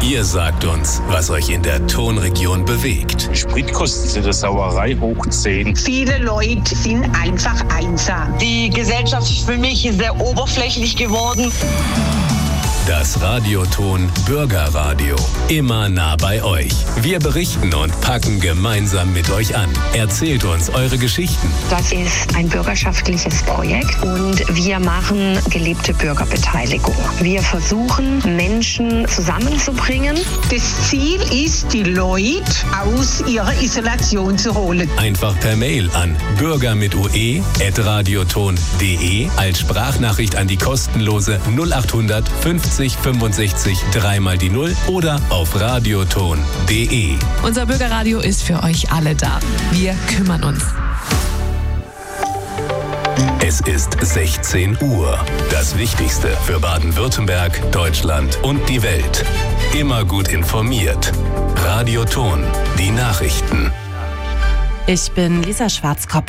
Ihr sagt uns, was euch in der Tonregion bewegt. Spritkosten sind eine Sauerei hoch 10. Viele Leute sind einfach einsam. Die Gesellschaft ist für mich sehr oberflächlich geworden. Das Radioton Bürgerradio. Immer nah bei euch. Wir berichten und packen gemeinsam mit euch an. Erzählt uns eure Geschichten. Das ist ein bürgerschaftliches Projekt und wir machen gelebte Bürgerbeteiligung. Wir versuchen, Menschen zusammenzubringen. Das Ziel ist, die Leute aus ihrer Isolation zu holen. Einfach per Mail an bürger@radioton.de als Sprachnachricht an die kostenlose 0800 50 65 3 die 0 oder auf radioton.de. Unser Bürgerradio ist für euch alle da. Wir kümmern uns. Es ist 16 Uhr. Das Wichtigste für Baden-Württemberg, Deutschland und die Welt. Immer gut informiert. Radioton, die Nachrichten. Ich bin Lisa Schwarzkopf.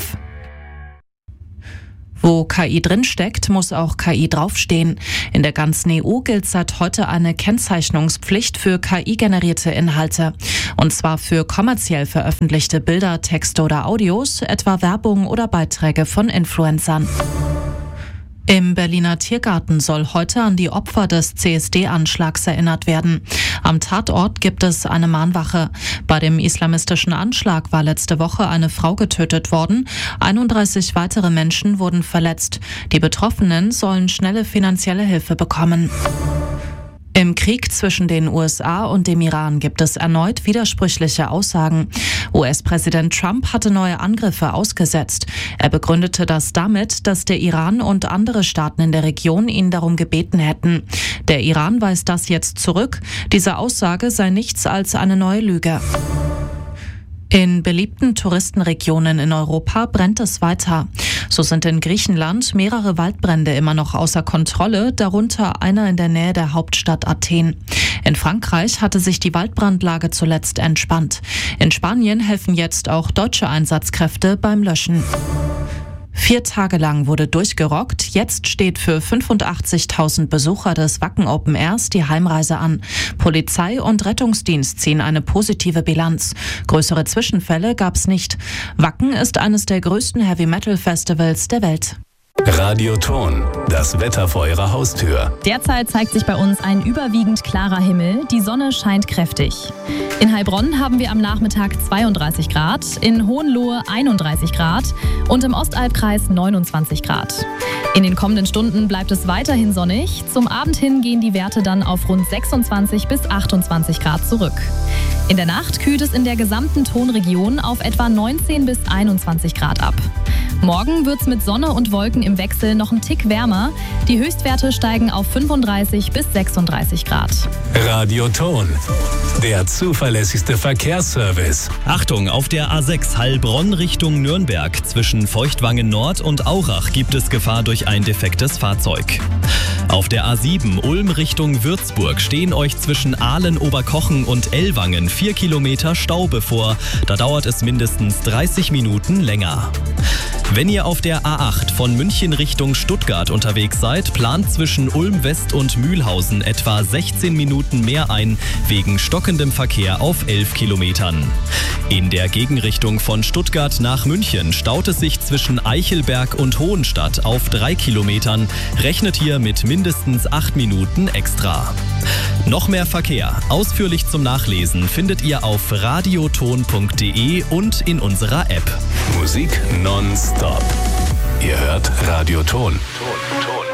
Wo KI drinsteckt, muss auch KI draufstehen. In der ganzen EU gilt seit heute eine Kennzeichnungspflicht für KI-generierte Inhalte. Und zwar für kommerziell veröffentlichte Bilder, Texte oder Audios, etwa Werbung oder Beiträge von Influencern. Im Berliner Tiergarten soll heute an die Opfer des CSD-Anschlags erinnert werden. Am Tatort gibt es eine Mahnwache. Bei dem islamistischen Anschlag war letzte Woche eine Frau getötet worden. 31 weitere Menschen wurden verletzt. Die Betroffenen sollen schnelle finanzielle Hilfe bekommen. Im Krieg zwischen den USA und dem Iran gibt es erneut widersprüchliche Aussagen. US-Präsident Trump hatte neue Angriffe ausgesetzt. Er begründete das damit, dass der Iran und andere Staaten in der Region ihn darum gebeten hätten. Der Iran weist das jetzt zurück. Diese Aussage sei nichts als eine neue Lüge. In beliebten Touristenregionen in Europa brennt es weiter. So sind in Griechenland mehrere Waldbrände immer noch außer Kontrolle, darunter einer in der Nähe der Hauptstadt Athen. In Frankreich hatte sich die Waldbrandlage zuletzt entspannt. In Spanien helfen jetzt auch deutsche Einsatzkräfte beim Löschen. 4 Tage lang wurde durchgerockt. Jetzt steht für 85.000 Besucher des Wacken Open Airs die Heimreise an. Polizei und Rettungsdienst ziehen eine positive Bilanz. Größere Zwischenfälle gab es nicht. Wacken ist eines der größten Heavy-Metal-Festivals der Welt. Radioton, das Wetter vor eurer Haustür. Derzeit zeigt sich bei uns ein überwiegend klarer Himmel. Die Sonne scheint kräftig. In Heilbronn haben wir am Nachmittag 32 Grad, in Hohenlohe 31 Grad und im Ostalbkreis 29 Grad. In den kommenden Stunden bleibt es weiterhin sonnig. Zum Abend hin gehen die Werte dann auf rund 26 bis 28 Grad zurück. In der Nacht kühlt es in der gesamten Tonregion auf etwa 19 bis 21 Grad ab. Morgen wird es mit Sonne und Wolken im Wechsel noch einen Tick wärmer. Die Höchstwerte steigen auf 35 bis 36 Grad. Radioton, der zuverlässigste Verkehrsservice. Achtung, auf der A6 Heilbronn Richtung Nürnberg zwischen Feuchtwangen Nord und Aurach gibt es Gefahr durch ein defektes Fahrzeug. Auf der A7 Ulm Richtung Würzburg stehen euch zwischen Aalen-Oberkochen und Ellwangen 4 Kilometer Stau bevor. Da dauert es mindestens 30 Minuten länger. Wenn ihr auf der A8 von München Richtung Stuttgart unterwegs seid, plant zwischen Ulm West und Mühlhausen etwa 16 Minuten mehr ein, wegen stockendem Verkehr auf 11 Kilometern. In der Gegenrichtung von Stuttgart nach München staut es sich zwischen Eichelberg und Hohenstadt auf 3 Kilometern. Rechnet hier mit mindestens 8 Minuten extra. Noch mehr Verkehr, ausführlich zum Nachlesen, findet ihr auf radioton.de und in unserer App. Musik nonstop. Ihr hört Radioton.